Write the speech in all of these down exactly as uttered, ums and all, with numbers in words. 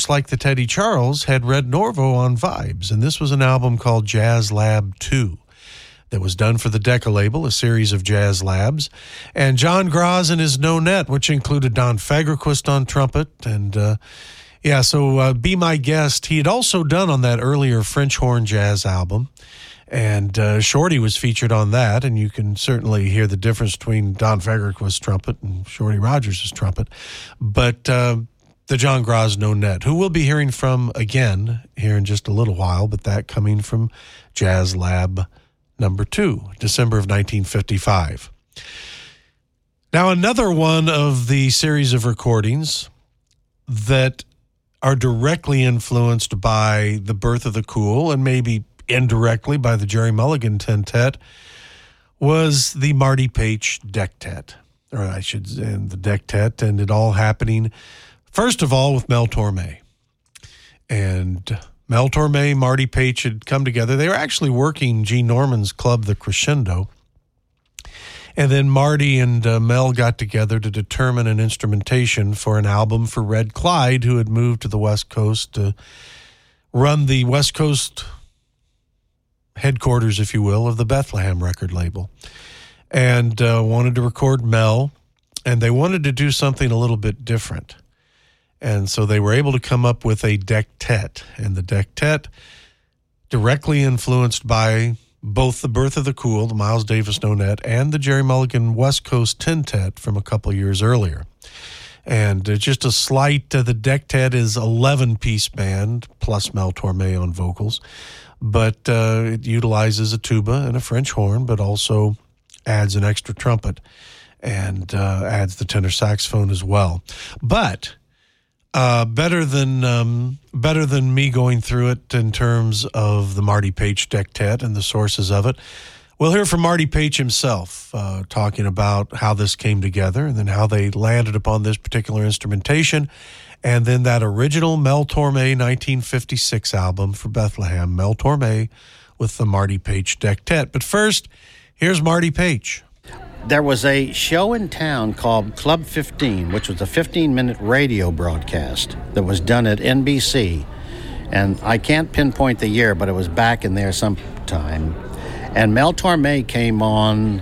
just like the Teddy Charles, had Red Norvo on vibes, and this was an album called Jazz Lab two that was done for the Decca label, a series of jazz labs, and John Graz and his No Net, which included Don Fagerquist on trumpet, and uh, yeah, so uh, Be My Guest. He had also done on that earlier French horn jazz album, and uh, Shorty was featured on that, and you can certainly hear the difference between Don Fagerquist's trumpet and Shorty Rogers' trumpet, but uh, the John Graz No Net, who we'll be hearing from again here in just a little while, but that coming from Jazz Lab number two, December of nineteen fifty-five. Now, another one of the series of recordings that are directly influenced by the birth of the cool and maybe indirectly by the Jerry Mulligan Tentet was the Marty Paich Dectet, or I should say the Dectet, and it all happening, first of all, with Mel Torme. And Mel Torme, Marty Paich had come together. They were actually working Gene Norman's club, The Crescendo. And then Marty and uh, Mel got together to determine an instrumentation for an album for Red Clyde, who had moved to the West Coast to run the West Coast headquarters, if you will, of the Bethlehem record label. And uh, wanted to record Mel, and they wanted to do something a little bit different. And so they were able to come up with a dectet, and the dectet, directly influenced by both the birth of the cool, the Miles Davis No Net, and the Jerry Mulligan West Coast Tentet from a couple years earlier. And uh, just a slight, uh, the dectet is eleven-piece band, plus Mel Torme on vocals, but uh, it utilizes a tuba and a French horn, but also adds an extra trumpet and uh, adds the tenor saxophone as well. But Uh, better than um, better than me going through it in terms of the Marty Paich Dectet and the sources of it. We'll hear from Marty Paich himself uh, talking about how this came together and then how they landed upon this particular instrumentation, and then that original Mel Torme nineteen fifty-six album for Bethlehem, Mel Torme with the Marty Paich Dectet. But first, here's Marty Paich. There was a show in town called Club fifteen, which was a fifteen-minute radio broadcast that was done at N B C. And I can't pinpoint the year, but it was back in there sometime. And Mel Torme came on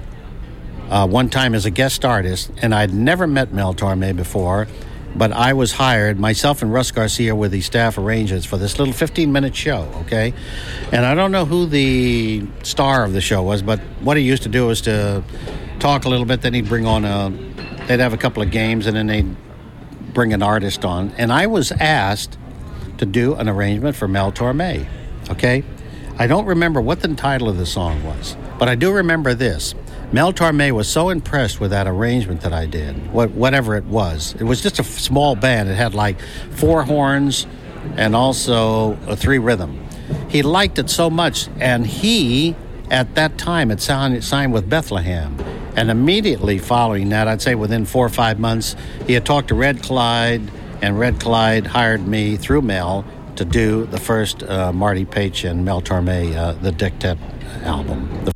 uh, one time as a guest artist, and I'd never met Mel Torme before, but I was hired, myself and Russ Garcia were the staff arrangers for this little fifteen-minute show, okay? And I don't know who the star of the show was, but what he used to do was to talk a little bit, then he'd bring on a, they'd have a couple of games, and then they'd bring an artist on. And I was asked to do an arrangement for Mel Torme, okay? I don't remember what the title of the song was, but I do remember this. Mel Torme was so impressed with that arrangement that I did, what, whatever it was. It was just a small band. It had like four horns and also a three rhythm. He liked it so much, and he, at that time, had signed, signed with Bethlehem. And immediately following that, I'd say within four or five months, he had talked to Red Clyde, and Red Clyde hired me through Mel to do the first uh, Marty Paich and Mel Torme, uh, the Dectet album. The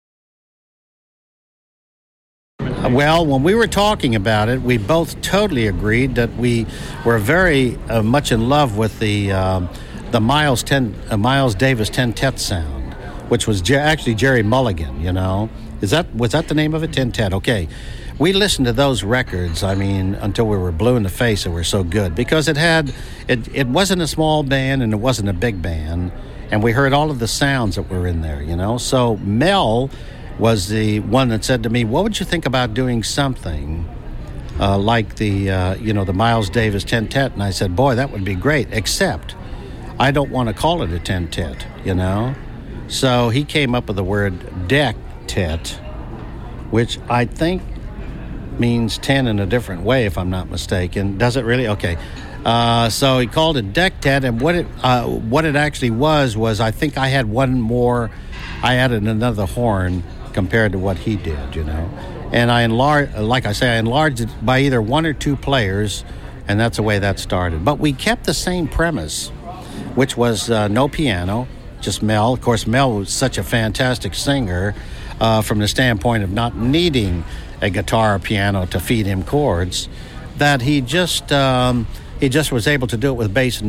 Well, when we were talking about it, we both totally agreed that we were very uh, much in love with the uh, the Miles ten, uh, Miles Davis Tentet sound, which was Je- actually Jerry Mulligan. You know, is that was that the name of it? Tentet. Okay, we listened to those records. I mean, until we were blue in the face. They were so good because it had it. It wasn't a small band and it wasn't a big band, and we heard all of the sounds that were in there. You know, so Mel was the one that said to me, what would you think about doing something uh, like the, uh, you know, the Miles Davis Tentet? And I said, boy, that would be great, except I don't want to call it a tentet, you know? So he came up with the word dectet, which I think means ten in a different way, if I'm not mistaken. Does it really? Okay. Uh, so he called it dectet, and what it, uh, what it actually was, was I think I had one more, I added another horn compared to what he did, you know. And I enlarged, like I say, I enlarged it by either one or two players, and that's the way that started. But we kept the same premise, which was uh, no piano, just Mel. Of course, Mel was such a fantastic singer uh, from the standpoint of not needing a guitar or piano to feed him chords, that he just um, he just was able to do it with bass and